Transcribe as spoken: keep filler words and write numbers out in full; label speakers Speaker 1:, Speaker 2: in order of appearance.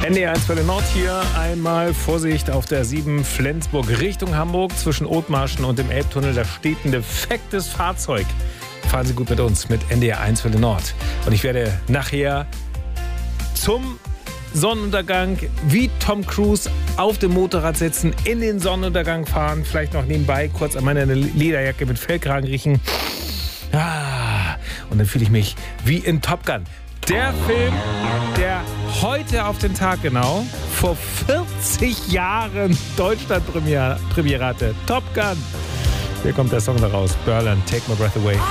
Speaker 1: N D R eins Welle Nord hier. Einmal Vorsicht auf der sieben Flensburg Richtung Hamburg zwischen Othmarschen und dem Elbtunnel. Da steht ein defektes Fahrzeug. Fahren Sie gut mit uns mit N D R eins Welle Nord. Und ich werde nachher zum Sonnenuntergang wie Tom Cruise auf dem Motorrad sitzen, in den Sonnenuntergang fahren, vielleicht noch nebenbei kurz an meiner Lederjacke mit Fellkragen riechen. Ah, und dann fühle ich mich wie in Top Gun. Der Film, der heute auf den Tag genau vor vierzig Jahren Deutschland-Premiere hatte. Top Gun. Hier kommt der Song daraus. Berlin, Take My Breath Away.